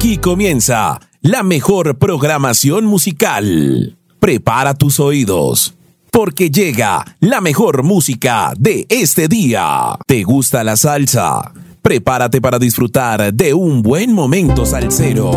Aquí comienza la mejor programación musical. Prepara tus oídos, porque llega la mejor música de este día. ¿Te gusta la salsa? Prepárate para disfrutar de un buen momento salsero.